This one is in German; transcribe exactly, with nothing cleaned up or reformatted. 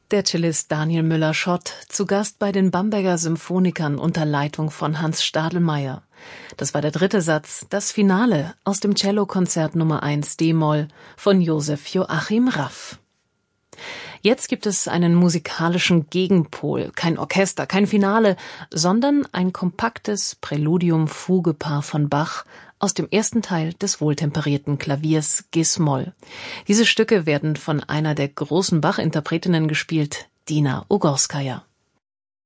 Der Cellist Daniel Müller-Schott, zu Gast bei den Bamberger Symphonikern unter Leitung von Hans Stadelmeier. Das war der dritte Satz, das Finale aus dem Cellokonzert Nummer eins d-Moll von Josef Joachim Raff. Jetzt gibt es einen musikalischen Gegenpol, kein Orchester, kein Finale, sondern ein kompaktes Präludium-Fuge-Paar von Bach aus dem ersten Teil des wohltemperierten Klaviers Gs-Moll. Diese Stücke werden von einer der großen Bach-Interpretinnen gespielt, Dina Ugorskaja.